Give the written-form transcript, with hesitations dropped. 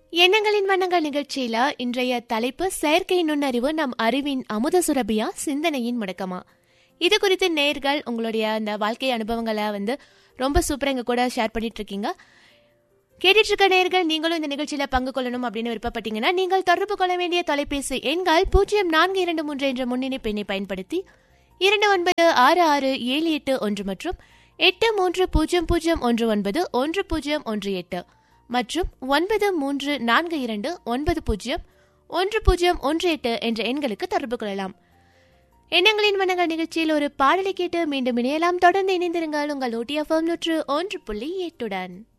எண்ணங்களின் வண்ணங்கள் நிகழ்ச்சியில இன்றைய தலைப்பு செயற்கை நுண்ணறிவு நம் அறிவின் அமுத சுரபியா சிந்தனையின் முடக்கமா. இது குறித்து நேர்கள் உங்களுடைய அந்த வாழ்க்கை அனுபவங்களை ரொம்ப சூப்பரா எங்க கூட ஷேர் பண்ணிட்டு இருக்கீங்க. கேட்டுட்டு இருக்க நேர்கள் நீங்களும் இந்த நிகழ்ச்சியில பங்கு கொள்ளணும் அப்படின்னு விருப்பப்பட்டீங்கன்னா நீங்கள் தொடர்பு கொள்ள வேண்டிய தொலைபேசி எண்கள் 0423 என்ற முன்னிணைப்பு எண்ணை பயன்படுத்தி 29666781 மற்றும் 8300191018 மற்றும் 9342901018 என்ற எண்களுக்கு தொடர்பு கொள்ளலாம். எண்ணங்களின் வண்ணங்கள் நிகழ்ச்சியில் ஒரு பாடலை கேட்டு மீண்டும் இணையலாம். தொடர்ந்து இணைந்திருங்கள் உங்கள் OTFM 101.8.